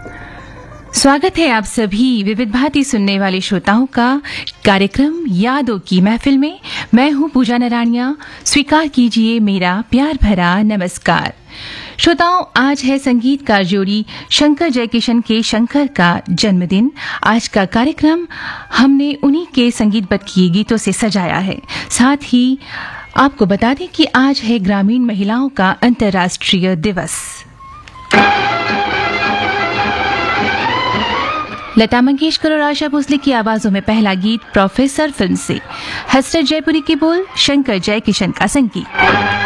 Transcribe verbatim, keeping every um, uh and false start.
स्वागत है आप सभी विविध भांति सुनने वाले श्रोताओं का कार्यक्रम यादों की महफिल में। मैं हूं पूजा नारायणिया। स्वीकार कीजिए मेरा प्यार भरा नमस्कार। श्रोताओं, आज है संगीतकार जोड़ी शंकर जयकिशन के शंकर का जन्मदिन। आज का कार्यक्रम हमने उन्हीं के संगीतबद्ध किए गीतों से सजाया है। साथ ही आपको बता दें कि आज है ग्रामीण महिलाओं का अंतर्राष्ट्रीय दिवस। लता मंगेशकर और आशा भोसले की आवाजों में पहला गीत प्रोफेसर फिल्म से। हसरत जयपुरी के बोल, शंकर जयकिशन का संगीत।